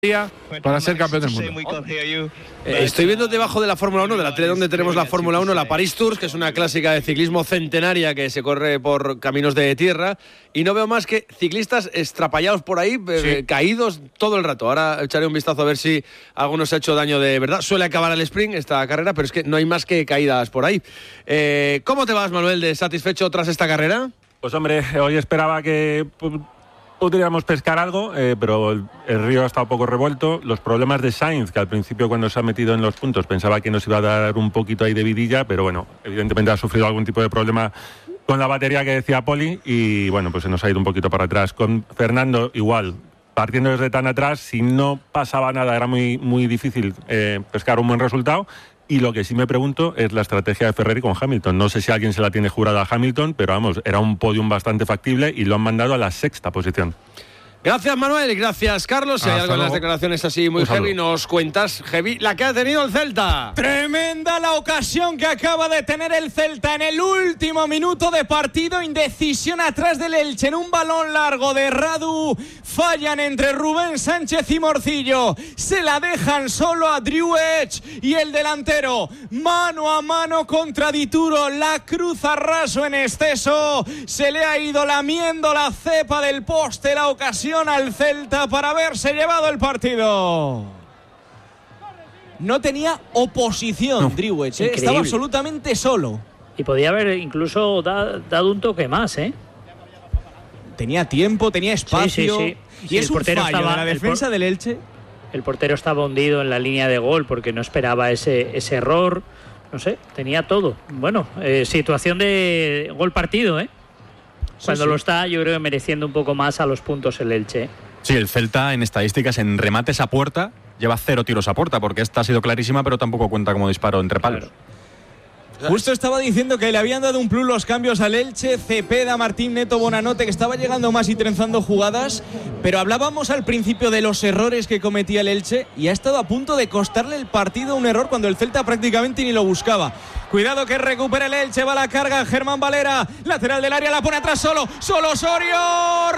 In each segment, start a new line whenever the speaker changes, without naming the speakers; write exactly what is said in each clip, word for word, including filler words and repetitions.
para ser campeón del mundo.
Eh, estoy viendo debajo de la Fórmula uno, de la tele donde tenemos la Fórmula uno, la Paris Tours, que es una clásica de ciclismo centenaria que se corre por caminos de tierra, y no veo más que ciclistas estrapallados por ahí, sí. eh, caídos todo el rato. Ahora echaré un vistazo a ver si alguno se ha hecho daño de verdad. Suele acabar el sprint esta carrera, pero es que no hay más que caídas por ahí. Eh, ¿Cómo te vas, Manuel, de satisfecho tras esta carrera?
Pues hombre, hoy esperaba que podríamos pescar algo, eh, pero el, el río ha estado un poco revuelto. Los problemas de Sainz, que al principio cuando se ha metido en los puntos pensaba que nos iba a dar un poquito ahí de vidilla, pero bueno, evidentemente ha sufrido algún tipo de problema con la batería que decía Poli y bueno, pues se nos ha ido un poquito para atrás. Con Fernando igual, partiendo desde tan atrás, si no pasaba nada era muy, muy difícil eh, pescar un buen resultado. Y lo que sí me pregunto es la estrategia de Ferrari con Hamilton. No sé si alguien se la tiene jurada a Hamilton, pero vamos, era un podium bastante factible y lo han mandado a la sexta posición.
Gracias, Manuel, y gracias, Carlos. Si hay algo en las declaraciones así muy heavy, nos cuentas, heavy, la que ha tenido el Celta.
Tremenda la ocasión que acaba de tener el Celta en el último minuto de partido. Indecisión atrás del Elche en un balón largo de Radu. Fallan entre Rubén Sánchez y Morcillo. Se la dejan solo a Drew Edge y el delantero. Mano a mano contra Dituro. La cruza raso en exceso. Se le ha ido lamiendo la cepa del poste la ocasión al Celta para haberse llevado el partido. No tenía oposición, no. Drew Edge, ¿eh? Estaba absolutamente solo.
Y podía haber incluso da, dado un toque más, ¿eh?
Tenía tiempo, tenía espacio.
Sí, sí, sí.
Y
sí,
es un fallo estaba, de la defensa
por,
del Elche.
El portero estaba hundido en la línea de gol porque no esperaba ese, ese error. No sé, tenía todo. Bueno, eh, situación de gol partido, ¿eh? Cuando sí, sí. lo está, yo creo que mereciendo un poco más a los puntos el Elche.
Sí, el Celta en estadísticas, en remates a puerta, lleva cero tiros a puerta, porque esta ha sido clarísima, pero tampoco cuenta como disparo entre palos.
Claro. Justo estaba diciendo que le habían dado un plus los cambios al Elche, Cepeda, Martín Neto, Bonanote, que estaba llegando más y trenzando jugadas, pero hablábamos al principio de los errores que cometía el Elche y ha estado a punto de costarle el partido un error cuando el Celta prácticamente ni lo buscaba. Cuidado que recupera el Elche, va la carga Germán Valera, lateral del área, la pone atrás solo, solo Osorio,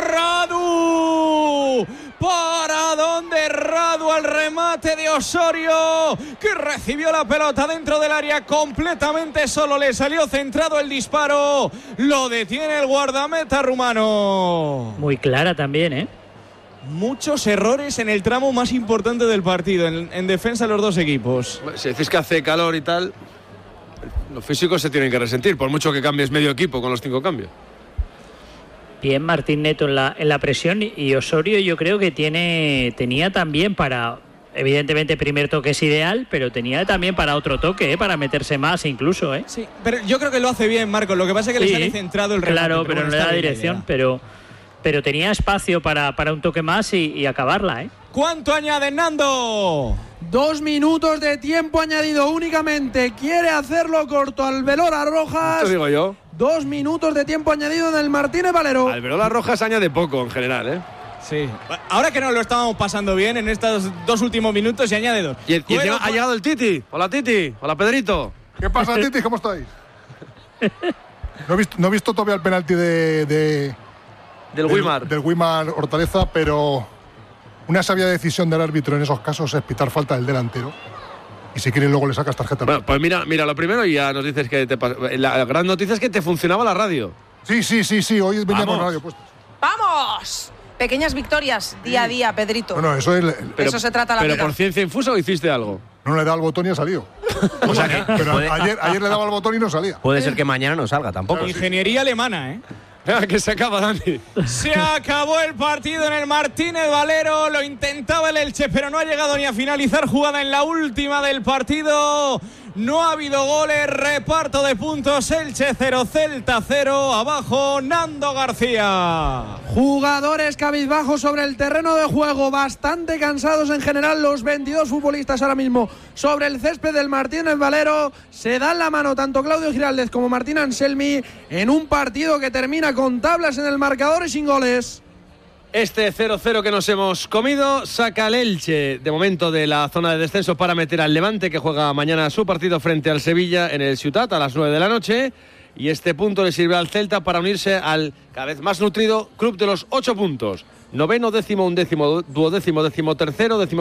Radu, para donde Radu al remate de Osorio, que recibió la pelota dentro del área completamente solo, le salió centrado el disparo, lo detiene el guardameta rumano.
Muy clara también, ¿eh?
Muchos errores en el tramo más importante del partido, en, en defensa de los dos equipos.
Si decís que hace calor y tal, los físicos se tienen que resentir, por mucho que cambies medio equipo con los cinco cambios.
Bien Martín Neto en la, en la presión, y Osorio yo creo que tiene tenía también para, evidentemente primer toque es ideal, pero tenía también para otro toque, ¿eh? Para meterse más incluso, ¿eh?
Sí, pero yo creo que lo hace bien, Marcos, lo que pasa es que sí, le sale centrado el remate.
Claro, pero, pero bueno, no le da dirección, pero, pero tenía espacio para, para un toque más y, y acabarla, ¿eh?
¿Cuánto añade Nando?
Dos minutos de tiempo añadido únicamente. Quiere hacerlo corto Alberola Rojas.
Te digo yo.
Dos minutos de tiempo añadido en el Martínez Valero.
Alberola Rojas añade poco en general, ¿eh?
Sí. Ahora que no lo estábamos pasando bien en estos dos últimos minutos y añade dos.
Y, y encima ha llegado el Titi. Hola Titi. Hola Pedrito.
¿Qué pasa, Titi? ¿Cómo estáis? No he visto, no he visto todavía el penalti de, de
del Wimar.
Del Wimar Hortaleza, pero una sabia decisión del árbitro en esos casos es pitar falta del delantero. Y si quieres luego le sacas tarjeta.
Bueno, pues mira, mira, lo primero y ya nos dices que te pasa. La gran noticia es que te funcionaba la radio.
Sí, sí, sí, sí. Hoy venía con radio puesta.
¡Vamos! Pequeñas victorias día a día, Pedrito.
Bueno, eso es.
Pero, eso se trata la
pero
vida.
¿Pero por ciencia infusa o hiciste algo?
No le daba al botón y ha salido.
O sea que
pero
puede,
ayer, ayer le daba al botón y no salía.
Puede ser que mañana no salga tampoco.
Claro, ingeniería alemana, ¿eh?
Que se acaba, Dani.
Se acabó el partido en el Martínez Valero. Lo intentaba el Elche, pero no ha llegado ni a finalizar jugada en la última del partido. No ha habido goles, reparto de puntos. Elche cero, Celta cero. Abajo, Nando García.
Jugadores cabizbajos sobre el terreno de juego, bastante cansados en general los veintidós futbolistas ahora mismo sobre el césped del Martínez Valero. Se dan la mano tanto Claudio Giraldez como Martín Anselmi en un partido que termina con tablas en el marcador y sin goles.
Este cero cero que nos hemos comido saca al Elche de momento de la zona de descenso para meter al Levante, que juega mañana su partido frente al Sevilla en el Ciutat a las nueve de la noche. Y este punto le sirve al Celta para unirse al cada vez más nutrido club de los ocho puntos. Noveno, décimo, undécimo, duodécimo, décimo tercero, décimo